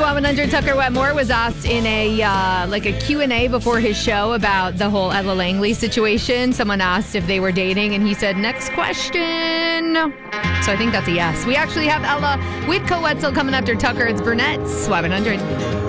SWAT 100, Tucker Wetmore was asked in a Q&A before his show about the whole Ella Langley situation. Someone asked if they were dating, and he said, next question. So I think that's a yes. We actually have Ella with Coetzel coming after Tucker. It's Burnett's SWAT 100.